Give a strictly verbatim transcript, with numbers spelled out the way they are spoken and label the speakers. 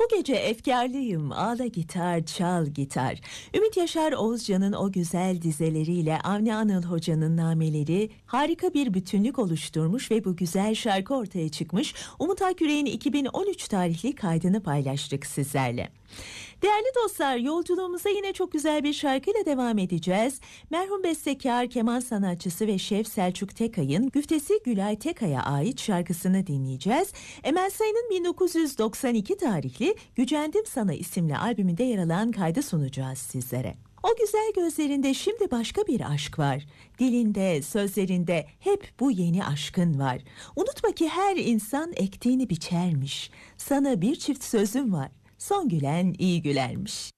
Speaker 1: Bu gece efkarlıyım, ağla gitar, çal gitar. Ümit Yaşar Oğuzcan'ın o güzel dizeleriyle Avni Anıl Hoca'nın nameleri harika bir bütünlük oluşturmuş ve bu güzel şarkı ortaya çıkmış. Umut Akgürek'in iki bin on üç tarihli kaydını paylaştık sizlerle. Değerli dostlar, yolculuğumuza yine çok güzel bir şarkıyla devam edeceğiz. Merhum bestekar, keman sanatçısı ve şef Selçuk Tekay'ın güftesi Gülay Tekay'a ait şarkısını dinleyeceğiz. Emel Sayın'ın bin dokuz yüz doksan iki tarihli Gücendim Sana isimli albümünde yer alan kaydı sunacağız sizlere. O güzel gözlerinde şimdi başka bir aşk var. Dilinde, sözlerinde hep bu yeni aşkın var. Unutma ki her insan ektiğini biçermiş. Sana bir çift sözüm var. Son gülen iyi gülermiş.